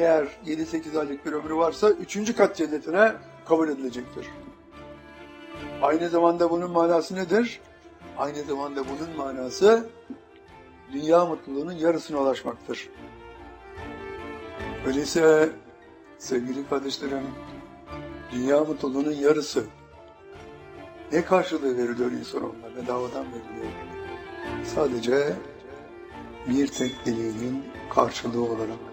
eğer 7-8 aylık bir ömrü varsa 3. kat cennetine kabul edilecektir. Aynı zamanda bunun manası nedir? Aynı zamanda bunun manası dünya mutluluğunun yarısına ulaşmaktır. Öyleyse sevgili kardeşlerim, dünya mutluluğunun yarısı ne karşılığı veriliyor insanoğluna? Bedavadan veriliyor. Sadece bir tek dileğinin karşılığı olarak.